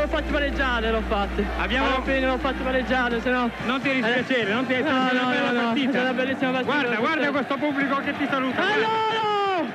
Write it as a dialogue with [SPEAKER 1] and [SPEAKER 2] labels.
[SPEAKER 1] l'ho fatti pareggiare, l'ho fatti.
[SPEAKER 2] Alla
[SPEAKER 1] fine l'ho fatti pareggiare, se no...
[SPEAKER 2] Non ti dispiacere, non ti è stata una bella partita.
[SPEAKER 1] È una bellissima partita.
[SPEAKER 2] Guarda questo pubblico che ti saluta.
[SPEAKER 1] Allora!